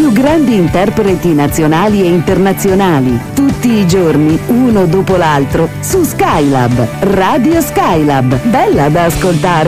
più grandi interpreti nazionali e internazionali, tutti i giorni, uno dopo l'altro, su Skylab, Radio Skylab. Bella da ascoltare.